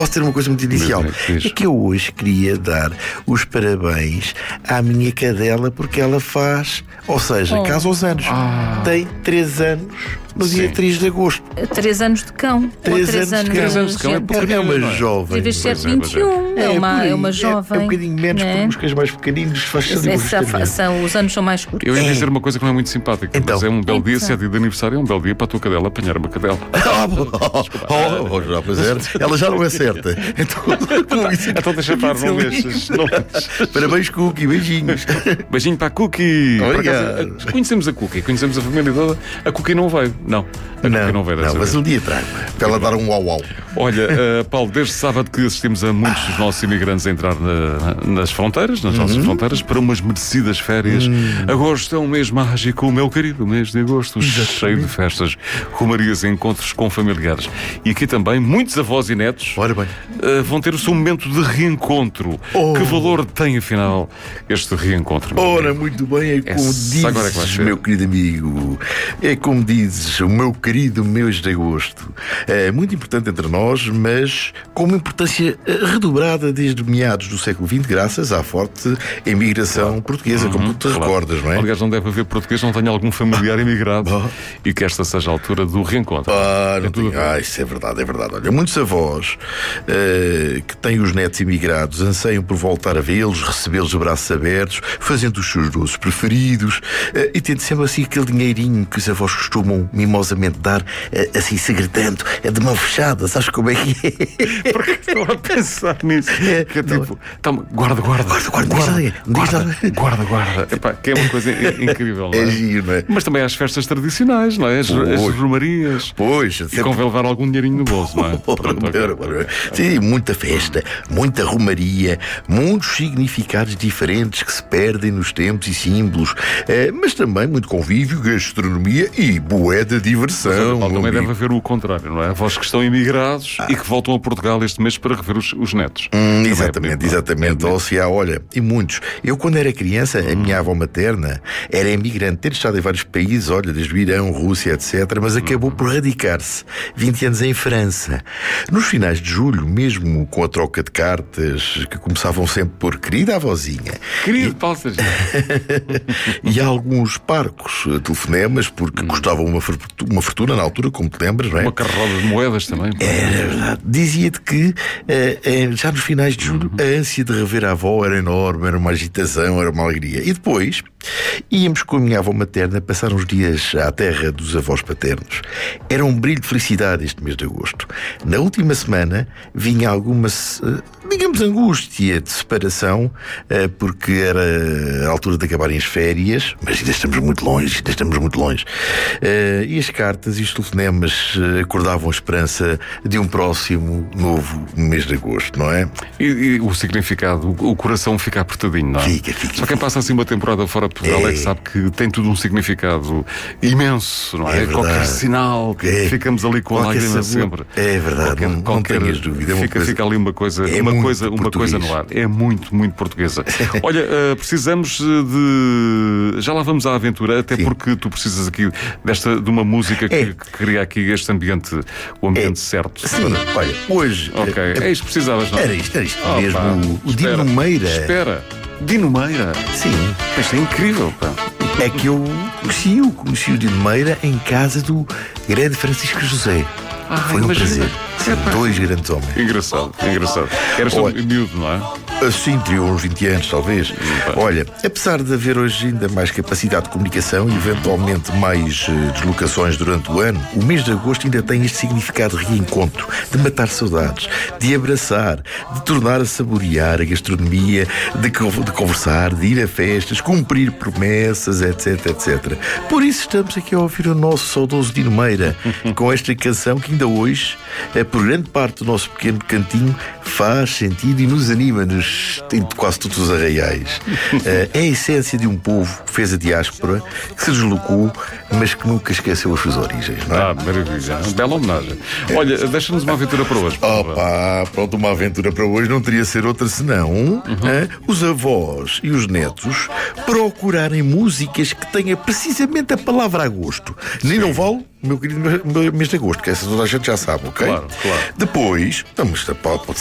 Posso ter uma coisa muito inicial? É que eu hoje queria dar os parabéns à minha cadela porque ela faz, ou seja, casa aos anos. Tem 3 anos no dia 3 de agosto. 3 anos de cão. 3 anos de cão. 3 anos de cão É uma jovem. Em vez de ser 21, é uma jovem. É um bocadinho menos, porque os cães mais pequeninos faz os anos são mais curtos. Eu ia dizer uma coisa que não é muito simpática, mas é um belo dia, se é dia de aniversário, é um belo dia para a tua cadela apanhar uma cadela. Ela já não é certa. Então deixa estar, não deixas. Parabéns, Cookie, beijinhos. Beijinho para a Cookie. Obrigado. Conhecemos a Cookie, conhecemos a família toda. A Cookie não veio. Não, Cookie não veio dessa vez. Mas um dia trago para ela dar um uau-uau. Olha, Paulo, desde sábado que assistimos a muitos dos nossos imigrantes a entrar nas fronteiras, nas nossas fronteiras, para umas merecidas férias. Agosto é um mês mágico, meu querido, mês de agosto, cheio de festas, romarias e encontros com familiares. E aqui também muitos avós e netos vão ter o seu momento de reencontro. Que valor tem, afinal, este reencontro? Ora, muito bem, é como dizes, meu querido amigo, é como dizes, o meu querido mês de agosto. É muito importante entre nós, mas com uma importância redobrada desde meados do século XX, graças à forte imigração portuguesa, como tu te recordas, não é? Aliás, não deve haver português que não tenha algum familiar imigrado e que esta seja a altura do reencontro. Isso é verdade, é verdade. Olha, muitos avós que têm os netos imigrados anseiam por voltar a vê-los, recebê-los de braços abertos, fazendo os seus doces preferidos e tendo sempre assim aquele dinheirinho que os avós costumam mimosamente dar, assim segredando, de mão fechada, sabes como é que é? Porque estou a pensar nisso. Que é tipo, guarda. Epá, que é uma coisa incrível, não é? É giro, não é? Mas também há as festas tradicionais, não é? As romarias. E convém levar algum dinheirinho no bolso, não é? Sim, muita festa, muita romaria, muitos significados diferentes que se perdem nos tempos e símbolos, mas também muito convívio, gastronomia e bué de diversão. Mas também deve haver o contrário, não é? Avós que estão imigrados e que voltam a Portugal este mês para rever os netos. Exatamente. Ou seja, olha, e muitos. Eu, quando era criança, a minha avó materna era imigrante, ter estado em vários países, olha, desde o Irão, Rússia, etc., mas acabou por radicar-se 20 anos em França. Nos finais de julho, mesmo com a troca de cartas, que começavam sempre por querida avózinha. Querido Palsas. E alguns parcos telefonemas, porque custavam uma fortuna na altura, como te lembras, não é? Uma carroda de moedas também. Era verdade. Dizia-te que já nos finais de julho a ânsia de rever a avó era enorme, era uma agitação, era uma alegria. E depois íamos com a minha avó materna passar uns dias à terra dos avós paternos. Era um brilho de felicidade este mês de agosto. Na última semana vinha alguma, digamos, angústia de separação, porque era a altura de acabarem as férias, mas ainda estamos muito longe. E as cartas e os telefonemas acordavam a esperança de um próximo novo mês de agosto, não é? E o significado, o coração fica apertadinho, não é? Fica. Só quem passa assim uma temporada fora de Portugal é que sabe que tem tudo um significado imenso, não é? Qualquer sinal, ficamos ali com a lágrima sempre. É verdade, não tenhas dúvida. Fica ali uma coisa no ar. É muito, muito portuguesa. Olha, precisamos de... Já lá vamos à aventura, até porque tu precisas aqui de uma música que cria aqui este ambiente, o ambiente certo. Sim, olha, hoje... É isto que precisavas, não é? Era isto mesmo. O Dino Meira. Espera, Dino Meira? Sim. Isto é incrível, pá. É que eu conheci o Dino Meira em casa do grande Francisco José. Foi um prazer. Dois grandes homens. Engraçado. Eras tão miúdo, não é? Sim, teria uns 20 anos, talvez. Olha, apesar de haver hoje ainda mais capacidade de comunicação e eventualmente mais deslocações durante o ano, o mês de agosto ainda tem este significado de reencontro, de matar saudades, de abraçar, de tornar a saborear a gastronomia, de conversar, de ir a festas, cumprir promessas, etc. Por isso estamos aqui a ouvir o nosso saudoso Dino Meira com esta canção que ainda hoje, por grande parte do nosso pequeno cantinho, faz sentido e nos anima-nos em quase todos os arraiais. É a essência de um povo que fez a diáspora, que se deslocou, mas que nunca esqueceu as suas origens, não é? Maravilha. Bela homenagem. Olha, deixa-nos uma aventura para hoje. Pronto, uma aventura para hoje não teria de ser outra senão os avós e os netos procurarem músicas que tenham precisamente a palavra a gosto. Nem não vale meu querido mês de agosto, que essa toda a gente já sabe, ok? Claro. Depois, pode